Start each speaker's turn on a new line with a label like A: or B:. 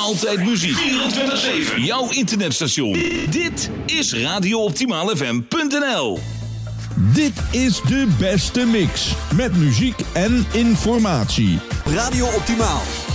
A: Altijd muziek. 24/7. Jouw internetstation. Dit is radiooptimaalfm.nl.
B: Dit is de beste mix. Met muziek en informatie.
C: Radio Optimaal.